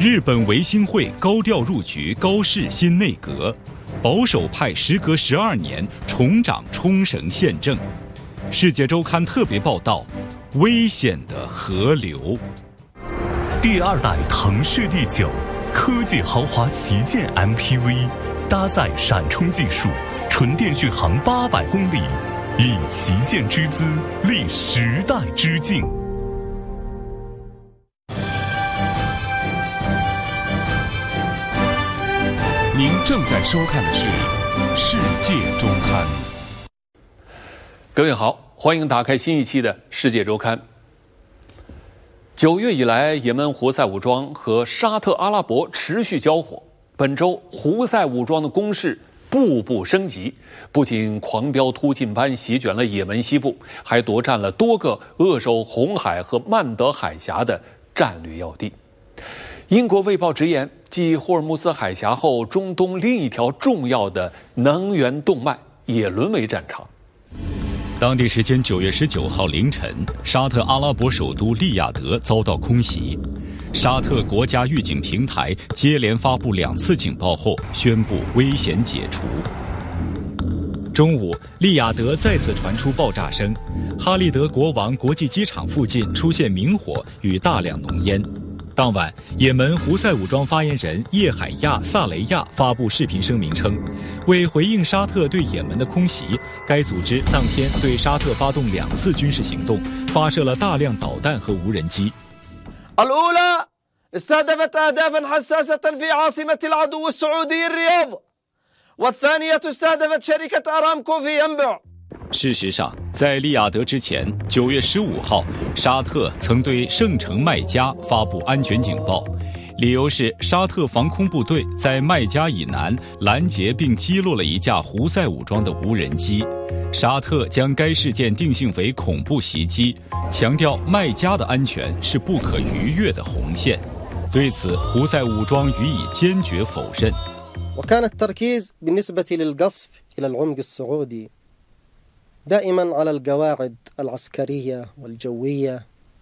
日本维新会高调入局高市新内阁，保守派时隔12年重掌冲绳县政。世界周刊特别报道：危险的河流。 第2代腾势第9科技豪华旗舰 MPV， 搭载闪充技术，纯电续航800公里，以旗舰之姿立时代之境。 您正在收看的是《世界周刊》。 各位好，欢迎打开新一期的《世界周刊》。9月以来，也门胡塞武装和沙特阿拉伯持续交火。本周，胡塞武装的攻势步步升级，不仅狂飙突进般席卷了也门西部，还夺占了多个扼守红海和曼德海峡的战略要地。英国《卫报》直言，继霍尔木兹海峡后，中东另一条重要的能源动脉也沦为战场。 当地时间9月19号凌晨，沙特阿拉伯首都利雅得遭到空袭。沙特国家预警平台接连发布2次警报后，宣布危险解除。中午，利雅得再次传出爆炸声，哈利德国王国际机场附近出现明火与大量浓烟。当晚，也门胡塞武装发言人叶海亚·萨雷亚发布视频声明称，为回应沙特对也门的空袭，该组织当天对沙特发动2次军事行动，发射了大量导弹和无人机。 الأولى استهدفت أهدافا حساسة في عاصمة العدو السعودي الرياض والثانية استهدفت شركة أرامكو في ينبع。 事实上，在利雅得之前，9月15号，沙特曾对圣城麦加发布安全警报，理由是沙特防空部队在麦加以南拦截并击落了一架胡塞武装的无人机。沙特将该事件定性为恐怖袭击，强调麦加的安全是不可逾越的红线。对此，胡塞武装予以坚决否认。 وكان التركيز بالنسبة للقصف إلى العمق السعودي دائما على القواعد العسكرية والجوية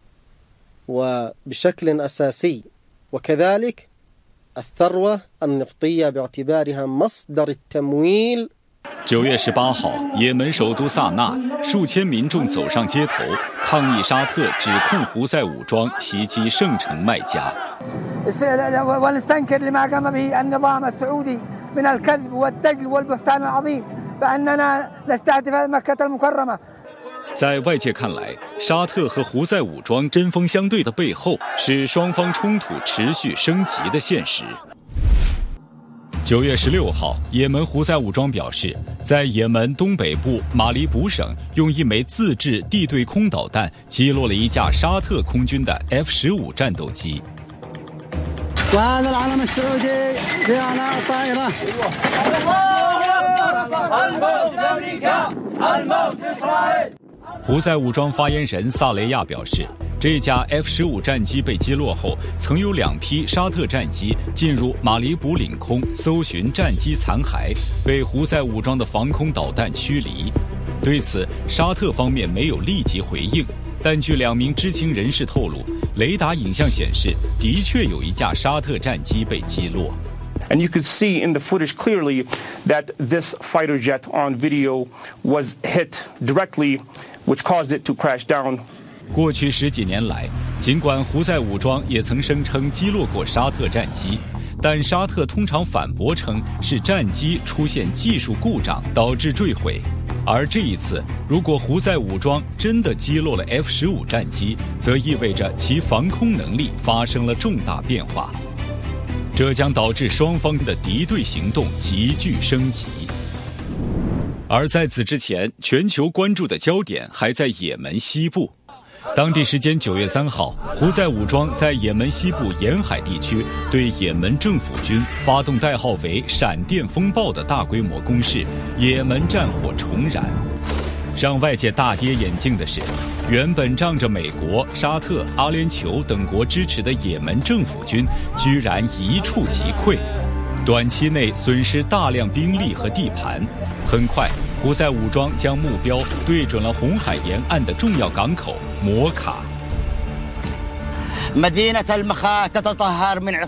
وبشكل أساسي وكذلك الثروة النفطية باعتبارها مصدر التمويل。 9月18号，也门首都萨那，数千民众走上街头，抗议沙特指控胡塞武装袭击圣城麦加。 ونستنكر لما قام به النظام السعودي من الكذب والدجل والبهتان العظيم بأننا نستهدف مكة المكرمة。 在外界看来，沙特和胡塞武装针锋相对的背后，是双方冲突持续升级的现实。9月16号，也门胡塞武装表示，在也门东北部马里卜省用一枚自制地对空导弹击落了一架沙特空军的 F-15 战斗机。 وهذا العلم السعودي في أعلى الطائرة。الموت لأمريكا الموت لإسرائيل。 胡塞武装发言人萨雷亚表示，这架 F-15 战机被击落后，曾有2批沙特战机进入马里卜领空搜寻战机残骸，被胡塞武装的防空导弹驱离。对此，沙特方面没有立即回应，但据2名知情人士透露，雷达影像显示，的确有一架沙特战机被击落。 And you could see in the footage clearly that this fighter jet on video was hit directly, which caused it to crash down. 过去10几年来，尽管胡塞武装也曾声称击落过沙特战机，但沙特通常反驳称是战机出现技术故障导致坠毁。而这一次，如果胡塞武装真的击落了 F-15 战机，则意味着其防空能力发生了重大变化。这将导致双方的敌对行动急剧升级。而在此之前，全球关注的焦点还在也门西部。当地时间9月3号，胡塞武装在也门西部沿海地区对也门政府军发动代号为“闪电风暴”的大规模攻势，也门战火重燃。让外界大跌眼镜的是，原本仗着美国、沙特、阿联酋等国支持的也门政府军居然一触即溃，短期内损失大量兵力和地盘。很快，胡塞武装将目标对准了红海沿岸的重要港口摩卡。